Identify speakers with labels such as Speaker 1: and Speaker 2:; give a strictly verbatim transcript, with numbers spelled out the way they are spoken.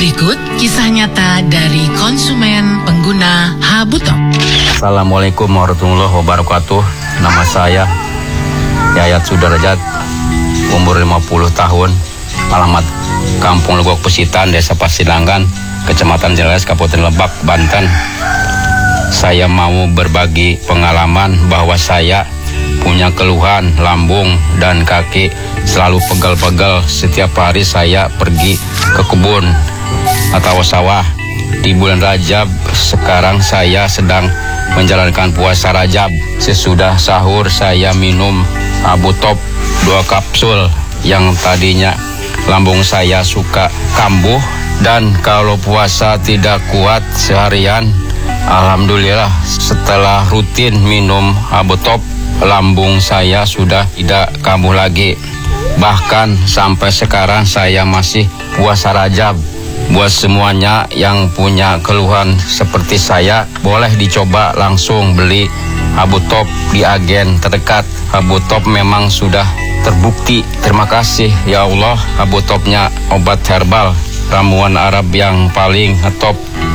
Speaker 1: Berikut kisah nyata dari konsumen pengguna Habutop.
Speaker 2: Assalamualaikum warahmatullahi wabarakatuh. Nama saya Yayat Sudarajat, umur lima puluh tahun, alamat Kampung Legok Pesitan, Desa Pasilanggan, Kecamatan Jeles, Kabupaten Lebak, Banten. Saya mau berbagi pengalaman bahwa saya punya keluhan lambung dan kaki selalu pegel-pegel. Setiap hari saya pergi ke kebun atau sawah. Di bulan Rajab sekarang saya sedang menjalankan puasa Rajab. Sesudah sahur saya minum Habutop dua kapsul yang tadinya lambung saya suka kambuh, dan kalau puasa tidak kuat seharian, alhamdulillah setelah rutin minum Habutop, lambung saya sudah tidak kambuh lagi. Bahkan sampai sekarang saya masih puasa Rajab. Buat semuanya yang punya keluhan seperti saya, boleh dicoba langsung beli Habutop di agen terdekat. Habutop memang sudah terbukti. Terima kasih ya Allah, Habutopnya obat herbal, ramuan Arab yang paling top